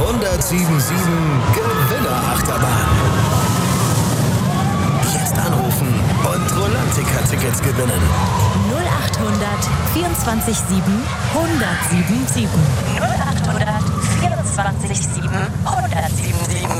1077 Gewinnerachterbahn. Jetzt anrufen und Rolantica-Tickets gewinnen. 0800 24 7 1077. 0800 24 7 1077.